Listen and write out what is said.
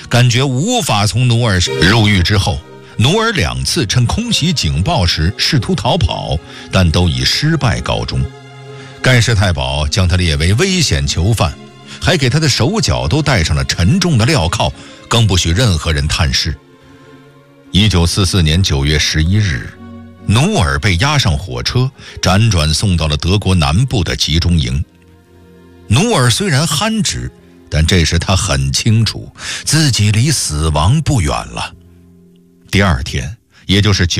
感觉无法从努尔入狱之后，努尔2次趁空袭警报时试图逃跑，但都以失败告终。盖世太保将他列为危险囚犯，还给他的手脚都戴上了沉重的镣铐，更不许任何人探视。1944年9月11日，努尔被押上火车，辗转送到了德国南部的集中营。努尔虽然憨直，但这时他很清楚自己离死亡不远了。第二天，也就是